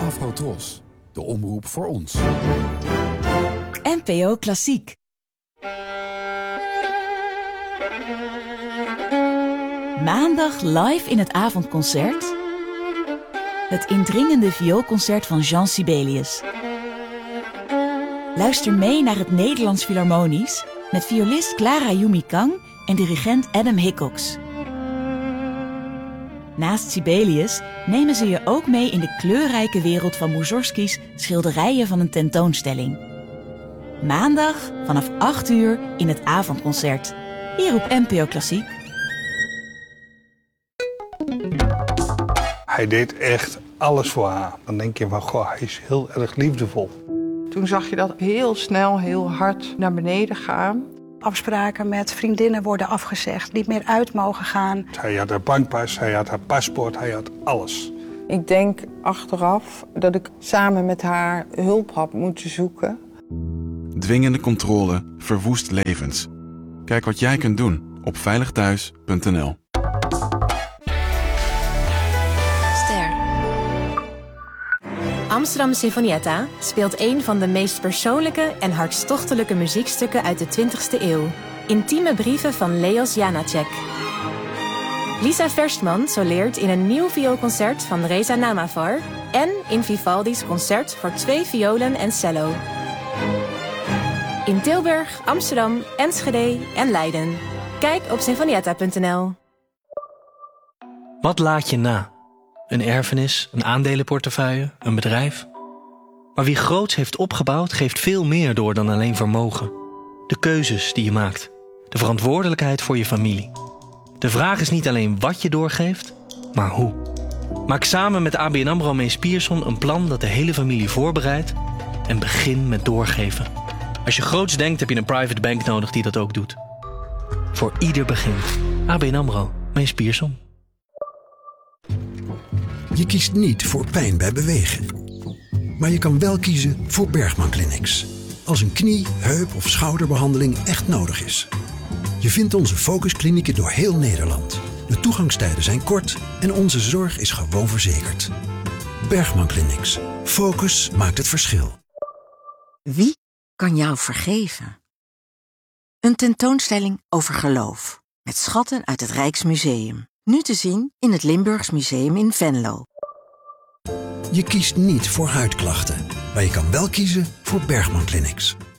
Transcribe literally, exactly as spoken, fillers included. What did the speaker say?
Avro Tros, de omroep voor ons. N P O Klassiek. Maandag live in het avondconcert. Het indringende vioolconcert van Jean Sibelius. Luister mee naar het Nederlands Philharmonisch met violist Clara Yumi Kang en dirigent Adam Hickox. Naast Sibelius nemen ze je ook mee in de kleurrijke wereld van Mussorgski's schilderijen van een tentoonstelling. Maandag vanaf acht uur in het avondconcert. Hier op N P O Klassiek. Hij deed echt alles voor haar. Dan denk je van, goh, hij is heel erg liefdevol. Toen zag je dat heel snel, heel hard naar beneden gaan. Afspraken met vriendinnen worden afgezegd, niet meer uit mogen gaan. Hij had haar bankpas, hij had haar paspoort, hij had alles. Ik denk achteraf dat ik samen met haar hulp had moeten zoeken. Dwingende controle verwoest levens. Kijk wat jij kunt doen op veilig thuis punt n l. Amsterdam Sinfonietta speelt een van de meest persoonlijke en hartstochtelijke muziekstukken uit de twintigste eeuw. Intieme brieven van Leos Janáček. Lisa Verstman soleert in een nieuw vioolconcert van Reza Namavar en in Vivaldi's concert voor twee violen en cello. In Tilburg, Amsterdam, Enschede en Leiden. Kijk op sinfonietta punt n l. Wat laat je na? Een erfenis, een aandelenportefeuille, een bedrijf. Maar wie groots heeft opgebouwd, geeft veel meer door dan alleen vermogen. De keuzes die je maakt. De verantwoordelijkheid voor je familie. De vraag is niet alleen wat je doorgeeft, maar hoe. Maak samen met A B N AMRO Mees Pierson een plan dat de hele familie voorbereidt en begin met doorgeven. Als je groots denkt, heb je een private bank nodig die dat ook doet. Voor ieder begin. A B N AMRO Mees Pierson. Je kiest niet voor pijn bij bewegen. Maar je kan wel kiezen voor Bergman Clinics. Als een knie, heup of schouderbehandeling echt nodig is. Je vindt onze focusklinieken door heel Nederland. De toegangstijden zijn kort en onze zorg is gewoon verzekerd. Bergman Clinics. Focus maakt het verschil. Wie kan jou vergeven? Een tentoonstelling over geloof. Met schatten uit het Rijksmuseum. Nu te zien in het Limburgs Museum in Venlo. Je kiest niet voor huidklachten, maar je kan wel kiezen voor Bergman Clinics.